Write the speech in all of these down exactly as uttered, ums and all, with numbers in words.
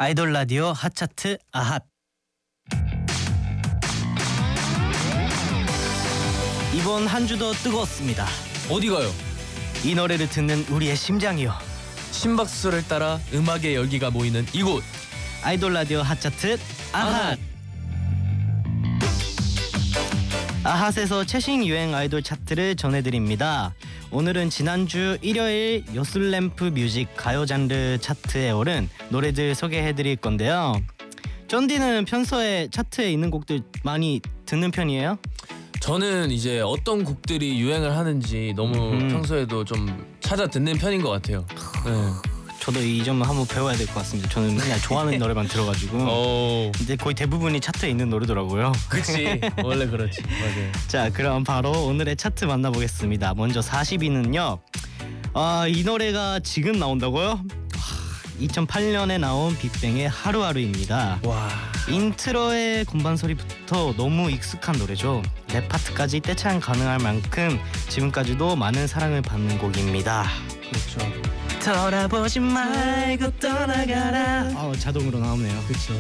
아이돌 라디오 핫차트 아핫. 이번 한 주도 뜨거웠습니다. 어디 가요? 이 노래를 듣는 우리의 심장이요. 심박수를 따라 음악의 열기가 모이는 이곳. 아이돌 라디오 핫차트 아핫. 아핫에서 최신 유행 아이돌 차트를 전해드립니다. 오늘은 지난주 일요일 요술램프 뮤직 가요 장르 차트에 오른 노래들 소개해드릴 건데요. 쫀디는 평소에 차트에 있는 곡들 많이 듣는 편이에요? 저는 이제 어떤 곡들이 유행을 하는지 너무 음. 평소에도 좀 찾아 듣는 편인 것 같아요. 네. 저도 이 점을 한번 배워야 될 것 같습니다. 저는 그냥 좋아하는 노래만 들어가지고 오. 근데 거의 대부분이 차트에 있는 노래더라고요. 그치. 원래 그렇지. 맞아요. 자, 그럼 바로 오늘의 차트 만나보겠습니다. 먼저 사십 위는요. 아, 이 노래가 지금 나온다고요? 이천팔 년에 나온 빅뱅의 하루하루입니다. 와. 인트로의 건반 소리부터 너무 익숙한 노래죠. 랩 파트까지 떼창 가능할 만큼 지금까지도 많은 사랑을 받는 곡입니다. 그렇죠. 돌아보지 말고 떠나가라. 어, 자동으로 나오네요. 그렇죠.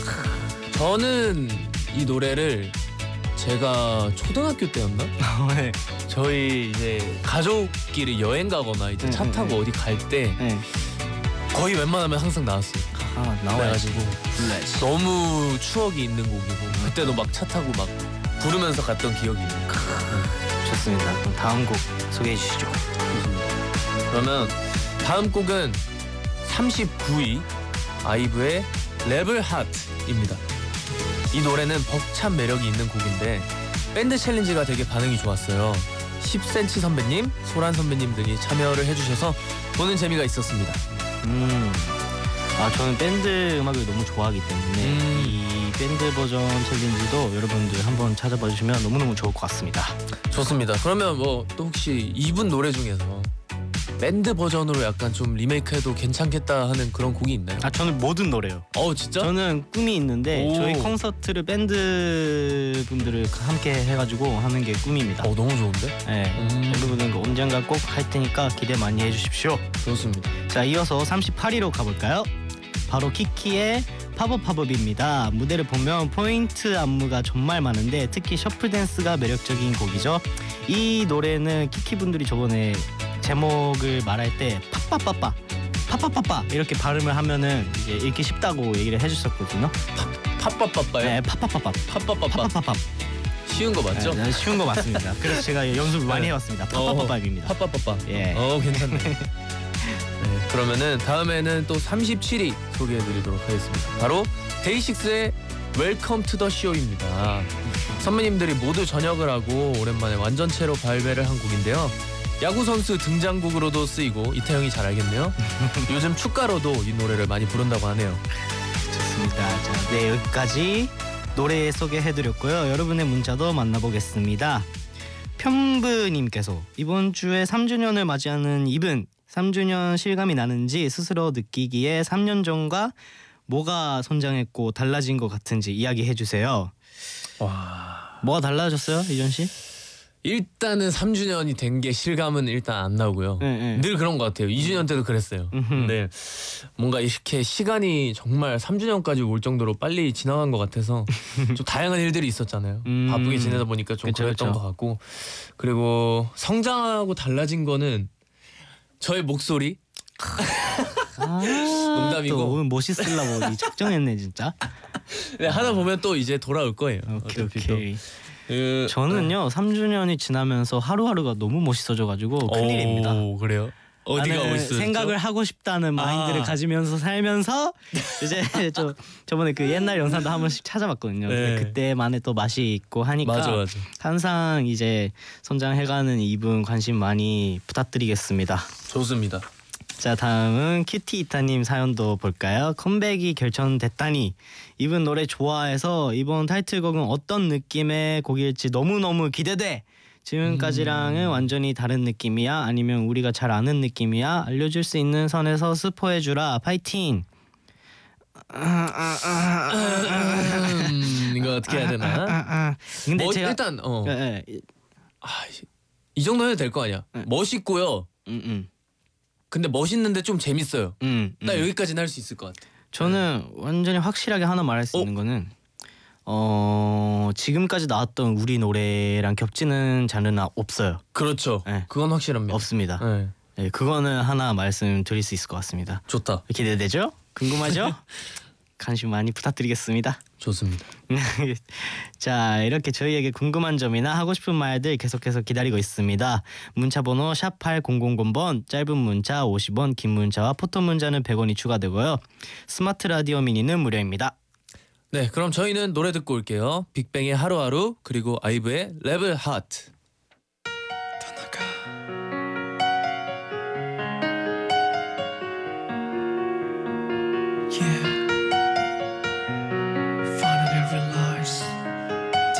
저는 이 노래를 제가 초등학교 때였나? 네. 저희 이제 가족끼리 여행 가거나 이제 차 응, 타고 응, 어디 갈 때 네. 거의 웬만하면 항상 나왔어요. 아, 나와야지. 그래가지고 너무 추억이 있는 곡이고 그때도 막 차 타고 막 부르면서 갔던 기억이 있네요. 좋습니다. 그럼 다음 곡 소개해 주시죠. 그러면 다음 곡은 삼십구 위 아이브의 레벨 핫입니다. 이 노래는 벅찬 매력이 있는 곡인데 밴드 챌린지가 되게 반응이 좋았어요. 십 센치 선배님, 소란 선배님 등이 참여를 해주셔서 보는 재미가 있었습니다. 음, 아 저는 밴드 음악을 너무 좋아하기 때문에 음. 이 밴드 버전 챌린지도 여러분들 한번 찾아봐 주시면 너무너무 좋을 것 같습니다. 좋습니다. 그러면 뭐 또 혹시 이분 노래 중에서 밴드 버전으로 약간 좀 리메이크해도 괜찮겠다 하는 그런 곡이 있나요? 아 저는 모든 노래요. 어 진짜? 저는 꿈이 있는데 오. 저희 콘서트를 밴드 분들을 함께 해가지고 하는 게 꿈입니다. 어 너무 좋은데? 네, 음. 여러분은 언젠가 꼭 할 테니까 기대 많이 해주십시오. 좋습니다. 자, 이어서 삼십팔 위로 가볼까요? 바로 키키의 팝업팝업입니다. 무대를 보면 포인트 안무가 정말 많은데 특히 셔플 댄스가 매력적인 곡이죠. 이 노래는 키키 분들이 저번에 제목을 말할 때 파빠빠빠 파빠빠빠 이렇게 발음을 하면은 이제 읽기 쉽다고 얘기를 해주셨거든요. 팝팝빠빠요? 네, 파빠빠빠 팝팝빠빠. 파빠빠빠. 쉬운 거 맞죠? 네, 쉬운 거 맞습니다. 그래서 제가 연습을 많이 네. 해왔습니다. 파빠빠빠입니다. 팝팝빠빠. 예. 어 괜찮네. 네, 그러면은 다음에는 또 삼십칠 위 소개해드리도록 하겠습니다. 바로 데이식스의 웰컴 투 더 쇼입니다. 선배님들이 모두 전역을 하고 오랜만에 완전체로 발매를 한 곡인데요. 야구 선수 등장곡으로도 쓰이고 이태영이 잘 알겠네요. 요즘 축가로도 이 노래를 많이 부른다고 하네요. 좋습니다. 자, 네, 여기까지 노래 소개해드렸고요. 여러분의 문자도 만나보겠습니다. 편부님께서 이번 주에 삼 주년을 맞이하는 이분 삼 주년 실감이 나는지 스스로 느끼기에 삼 년 전과 뭐가 성장했고 달라진 것 같은지 이야기해주세요. 와, 뭐가 달라졌어요, 이전 씨? 일단은 삼 주년이 된 게 실감은 일단 안 나고요. 네, 네. 늘 그런 것 같아요. 이 주년 때도 그랬어요. 근데 뭔가 이렇게 시간이 정말 삼 주년까지 올 정도로 빨리 지나간 것 같아서 좀 다양한 일들이 있었잖아요. 음. 바쁘게 지내다 보니까 좀 그쵸, 그랬던 그쵸. 것 같고, 그리고 성장하고 달라진 거는 저의 목소리. 아, 농담이고. 또 오늘 멋있으려고 이 작정했네 진짜. 네, 하다 보면 또 이제 돌아올 거예요. 오케이 어차피 또. 오케이. 그, 저는요 삼 주년이 지나면서 하루하루가 너무 멋있어져가지고 큰일입니다. 오, 그래요? 어디가 나는 멋있어졌죠? 생각을 하고 싶다는 마인드를 아. 가지면서 살면서 이제 저 저번에 그 옛날 영상도 한 번씩 찾아봤거든요. 근데 네. 그때만의 또 맛이 있고 하니까 맞아 맞아. 항상 이제 성장해가는 이분 관심 많이 부탁드리겠습니다. 좋습니다. 자, 다음은 큐티 이타님 사연도 볼까요? 컴백이 결정됐다니 이분 노래 좋아해서 이번 타이틀곡은 어떤 느낌의 곡일지 너무너무 기대돼. 지금까지랑은 음. 완전히 다른 느낌이야? 아니면 우리가 잘 아는 느낌이야? 알려줄 수 있는 선에서 스포해주라. 파이팅! 음, 이거 어떻게 해야 되나? 근데 뭐, 제가 일단 어. 예, 예. 아, 이 정도 해도 될 거 아니야. 네. 멋있고요. 음, 음, 근데 멋있는데 좀 재밌어요. 음, 나 음. 여기까지는 할 수 있을 것 같아. 저는 완전히 확실하게 하나 말할 수 어? 있는 거는 어 지금까지 나왔던 우리 노래랑 겹치는 장르는 없어요. 그렇죠. 네. 그건 확실합니다. 없습니다. 네. 네, 그거는 하나 말씀드릴 수 있을 것 같습니다. 좋다. 기대되죠? 궁금하죠? 관심 많이 부탁드리겠습니다. 좋습니다. 자, 이렇게 저희에게 궁금한 점이나 하고 싶은 말들 계속해서 기다리고 있습니다. 문자번호 샵 팔공공공 번, 짧은 문자 오십 원, 긴 문자와 포토 문자는 백 원이 추가되고요. 스마트 라디오 미니는 무료입니다. 네, 그럼 저희는 노래 듣고 올게요. 빅뱅의 하루하루 그리고 아이브의 레벨 하트.